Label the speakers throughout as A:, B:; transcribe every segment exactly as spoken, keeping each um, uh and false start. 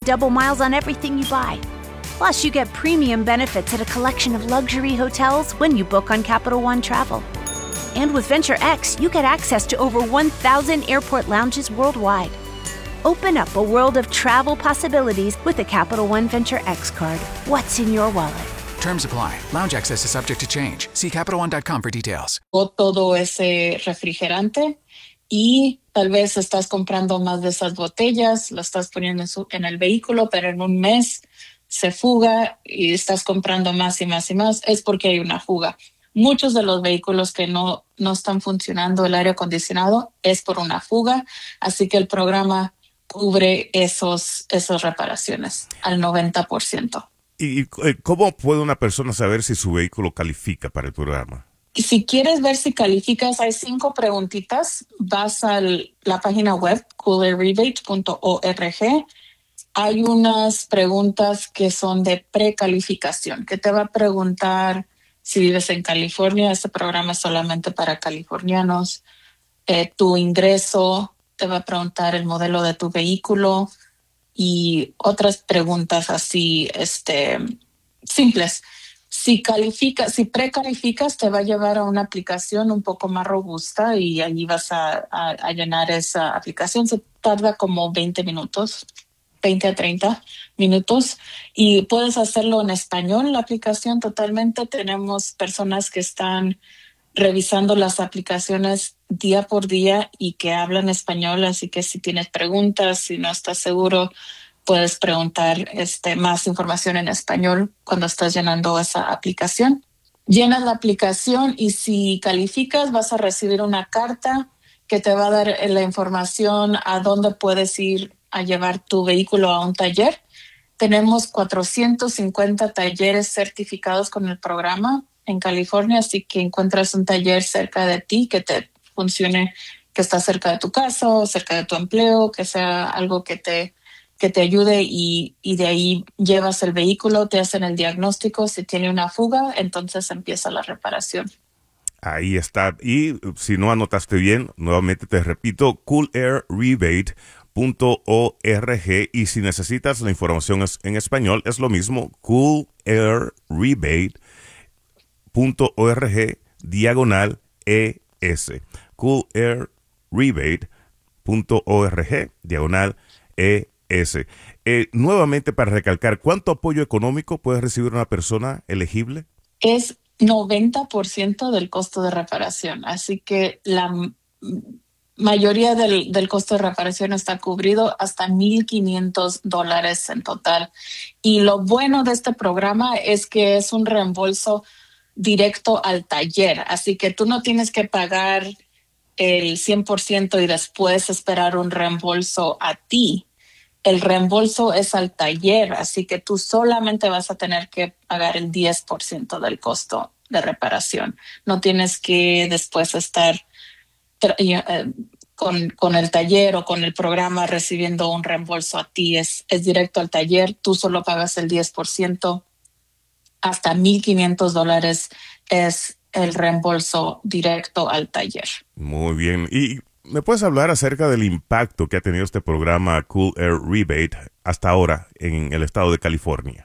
A: double miles on everything you buy. Plus, you get premium benefits at a collection of luxury hotels when you book on Capital One Travel. And with Venture X, you get access to over one thousand airport lounges worldwide. Open up a world of travel possibilities with the Capital One Venture X card. What's in your wallet?
B: Terms apply. Lounge access is subject to change. See Capital One dot com for details.
C: Todo ese refrigerante y tal vez estás comprando más de esas botellas, lo estás poniendo en, su, en el vehículo, pero en un mes se fuga y estás comprando más y más y más, es porque hay una fuga. Muchos de los vehículos que no, no están funcionando el aire acondicionado es por una fuga, así que el programa cubre esos, esas reparaciones al noventa por ciento.
D: ¿Y cómo puede una persona saber si su vehículo califica para el programa?
C: Si quieres ver si calificas, hay cinco preguntitas. Vas a la página web cool air rebate punto org. Hay unas preguntas que son de precalificación, que te va a preguntar si vives en California. Este programa es solamente para californianos. Eh, tu ingreso, te va a preguntar el modelo de tu vehículo y otras preguntas así este, simples. Si calificas, si precalificas, te va a llevar a una aplicación un poco más robusta y allí vas a, a, a llenar esa aplicación. Se tarda como veinte minutos, veinte a treinta minutos, y puedes hacerlo en español, la aplicación totalmente. Tenemos personas que están revisando las aplicaciones día por día y que hablan español, así que si tienes preguntas, si no estás seguro, puedes preguntar este, más información en español cuando estás llenando esa aplicación. Llenas la aplicación y si calificas vas a recibir una carta que te va a dar la información a dónde puedes ir a llevar tu vehículo a un taller. Tenemos cuatrocientos cincuenta talleres certificados con el programa en California, así que encuentras un taller cerca de ti que te funcione, que está cerca de tu casa o cerca de tu empleo, que sea algo que te que te ayude y, y de ahí llevas el vehículo, te hacen el diagnóstico, si tiene una fuga, entonces empieza la reparación.
D: Ahí está. Y si no anotaste bien, nuevamente te repito, cool air rebate punto org, y si necesitas la información en español, es lo mismo, cool air rebate punto org diagonal E S. cool air rebate punto org diagonal E S. Ese. Eh, nuevamente, para recalcar, ¿cuánto apoyo económico puede recibir una persona elegible?
C: Es noventa por ciento del costo de reparación, así que la m- mayoría del, del costo de reparación está cubrido hasta mil quinientos dólares en total. Y lo bueno de este programa es que es un reembolso directo al taller, así que tú no tienes que pagar el cien por ciento y después esperar un reembolso a ti. El reembolso es al taller, así que tú solamente vas a tener que pagar el diez por ciento del costo de reparación. No tienes que después estar tra- eh, con, con el taller o con el programa recibiendo un reembolso a ti. Es, es directo al taller, tú solo pagas el diez por ciento. Hasta mil quinientos dólares es el reembolso directo al taller.
D: Muy bien. Y ¿me puedes hablar acerca del impacto que ha tenido este programa Cool Air Rebate hasta ahora en el estado de California?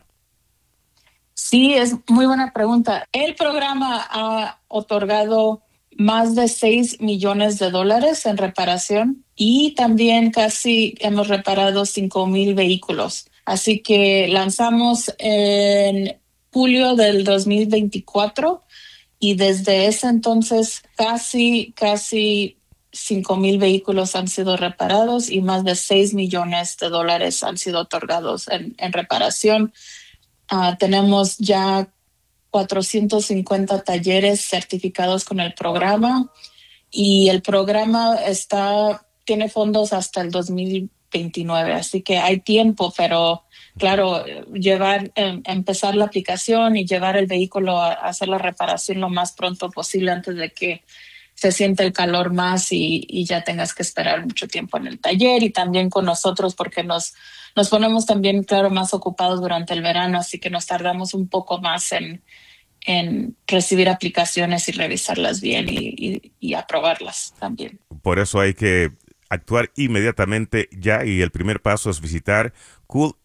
C: Sí, es muy buena pregunta. El programa ha otorgado más de seis millones de dólares en reparación y también casi hemos reparado cinco mil vehículos. Así que lanzamos en julio del dos mil veinticuatro y desde ese entonces casi, casi cinco mil vehículos han sido reparados y más de seis millones de dólares han sido otorgados en, en reparación. Uh, tenemos ya cuatrocientos cincuenta talleres certificados con el programa y el programa está tiene fondos hasta el dos mil veintinueve, así que hay tiempo, pero claro, llevar eh, empezar la aplicación y llevar el vehículo a, a hacer la reparación lo más pronto posible antes de que se siente el calor más y, y ya tengas que esperar mucho tiempo en el taller y también con nosotros porque nos, nos ponemos también, claro, más ocupados durante el verano, así que nos tardamos un poco más en, en recibir aplicaciones y revisarlas bien y, y, y aprobarlas también.
D: Por eso hay que actuar inmediatamente ya y el primer paso es visitar cool